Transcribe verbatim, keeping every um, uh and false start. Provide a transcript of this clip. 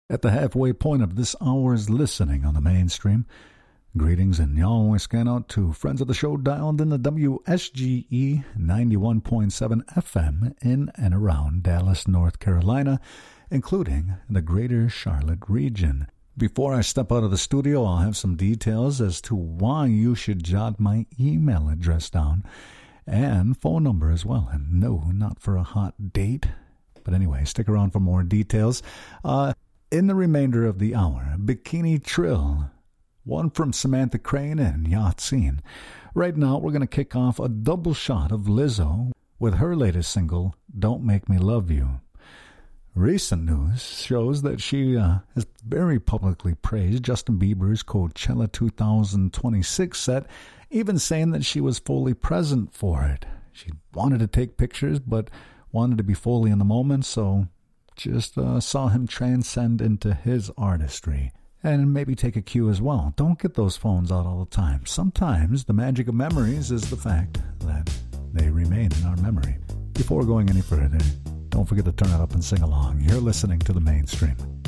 At the halfway point of this hour's listening on the mainstream, greetings and Yahweh scan out to friends of the show dialed in the W S G E ninety-one point seven F M in and around Dallas, North Carolina, including the greater Charlotte region. Before I step out of the studio, I'll have some details as to why you should jot my email address down and phone number as well. And no, not for a hot date. But anyway, stick around for more details. Uh, in the remainder of the hour, Bikini Trill, one from Samantha Crane and Yahtsin. Right now, we're going to kick off a double shot of Lizzo with her latest single, Don't Make Me Love You. Recent news shows that she uh, has very publicly praised Justin Bieber's Coachella two thousand twenty-six set, even saying that she was fully present for it. She wanted to take pictures, but wanted to be fully in the moment, so just uh, saw him transcend into his artistry. And maybe take a cue as well. Don't get those phones out all the time. Sometimes the magic of memories is the fact that they remain in our memory. Before going any further, don't forget to turn it up and sing along. You're listening to The Mainstream.